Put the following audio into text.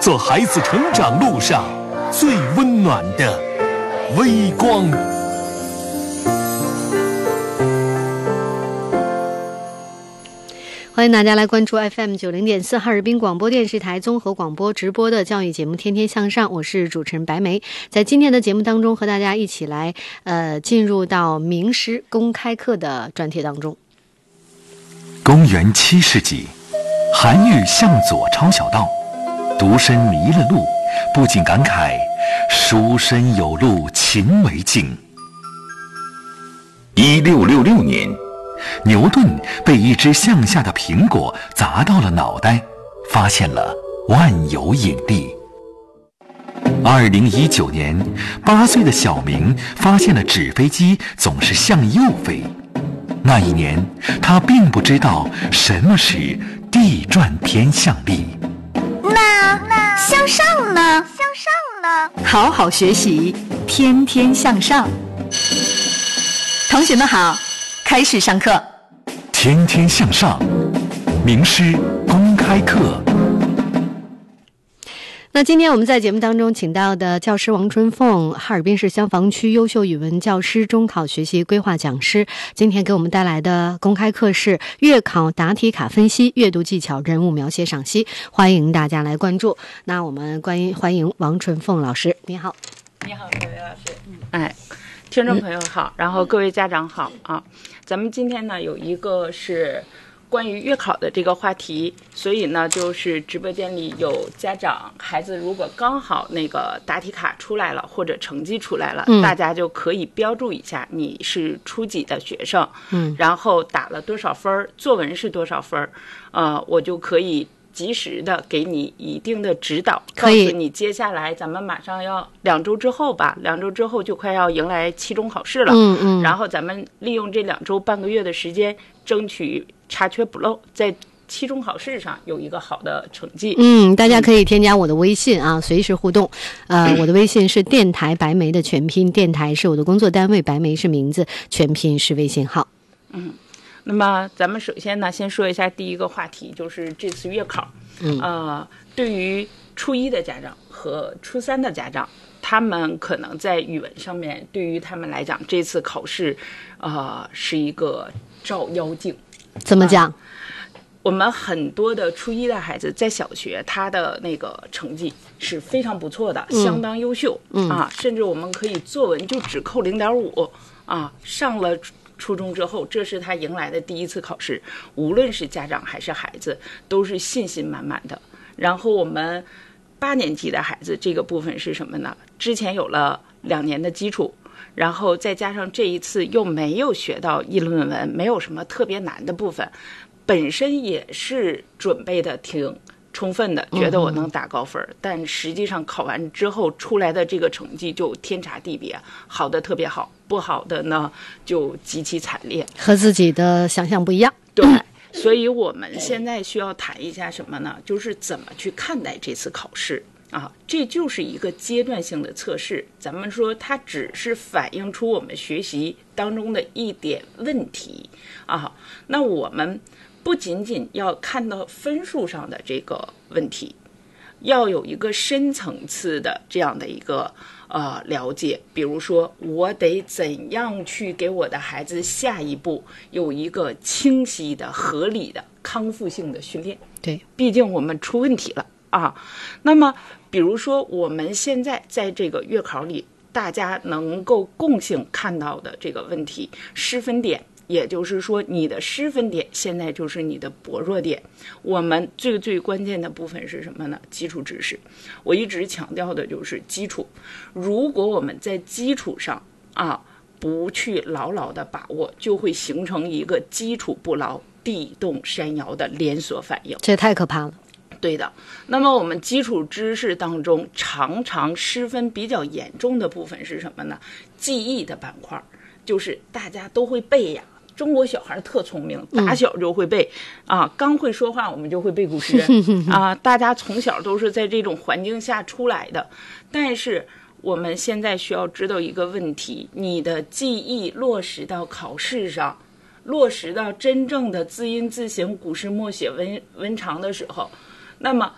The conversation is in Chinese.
做孩子成长路上最温暖的微光。 欢迎大家来关注 FM90.4 哈尔滨广播电视台综合广播直播的教育节目《天天向上》，我是主持人白梅。在今天的节目当中，和大家一起来进入到名师公开课的专题当中。 公元7世纪，韩愈向左抄小道，独身迷了路，不禁感慨：书生有路勤为径。1666年，牛顿被一只向下的苹果砸到了脑袋，发现了万有引力。2019年，8岁的小明发现了纸飞机总是向右飞。那一年，他并不知道什么是地转天向力。 那向上呢？ 好好学习，天天向上。同学们好，开始上课。 天天向上，名师公开课。 那今天我们在节目当中请到的教师王春凤，哈尔滨市消防区优秀语文教师、中考学习规划讲师，今天给我们带来的公开课是月考答题卡分析、阅读技巧、人物描写赏析，欢迎大家来关注。那我们欢迎王春凤老师，你好。 你好，各位老师。听众朋友好，然后各位家长好啊。咱们今天呢有一个是关于月考的这个话题，所以呢就是直播间里有家长孩子如果刚好那个答题卡出来了或者成绩出来了，大家就可以标注一下你是初几的学生，然后打了多少分，作文是多少分，我就可以及时的给你一定的指导，告诉你接下来咱们马上要2周之后吧，2周之后就快要迎来期中考试了，然后咱们利用这2周半个月的时间，争取查缺补漏，在期中考试上有一个好的成绩。 大家可以添加我的微信啊，随时互动。我的微信是电台白梅的全拼，电台是我的工作单位，白梅是名字，全拼是微信号。 那么咱们首先呢，先说一下第一个话题，就是这次月考。对于初1的家长和初3的家长，他们可能在语文上面，对于他们来讲，这次考试，是一个照妖镜。 怎么讲？ 我们很多的初1的孩子在小学，他的那个成绩是非常不错的，相当优秀甚至我们可以作文就只扣0.5上了初中之后，这是他迎来的第一次考试，无论是家长还是孩子，都是信心满满的。然后我们8年级的孩子这个部分是什么呢？之前有了2年的基础，然后再加上这一次又没有学到议论文，没有什么特别难的部分，本身也是准备的挺充分的，觉得我能打高分，但实际上考完之后出来的这个成绩就天差地别，好的特别好，不好的呢就极其惨烈， 和自己的想象不一样。 对，所以我们现在需要谈一下什么呢？就是怎么去看待这次考试这就是一个阶段性的测试。咱们说它只是反映出我们学习当中的一点问题那我们不仅仅要看到分数上的这个问题，要有一个深层次的这样的一个了解。比如说我得怎样去给我的孩子下一步有一个清晰的合理的康复性的训练。 对， 毕竟我们出问题了那么比如说我们现在在这个月考里大家能够共性看到的这个问题，失分点，也就是说你的失分点现在就是你的薄弱点。我们最关键的部分是什么呢？基础知识。我一直强调的就是基础，如果我们在基础上不去牢牢的把握，就会形成一个基础不牢地动山摇的连锁反应， 这太可怕了。 对的，那么我们基础知识当中常常失分比较严重的部分是什么呢？记忆的板块，就是大家都会背呀。中国小孩特聪明，打小就会背刚会说话我们就会背古诗大家从小都是在这种环境下出来的。但是我们现在需要知道一个问题，你的记忆落实到考试上，落实到真正的字音字形古诗默写文长的时候，那么